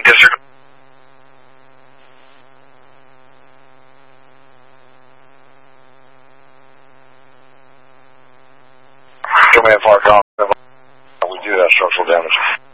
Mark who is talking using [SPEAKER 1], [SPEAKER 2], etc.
[SPEAKER 1] Yes, sir. Command Fire Call. We do have structural damage.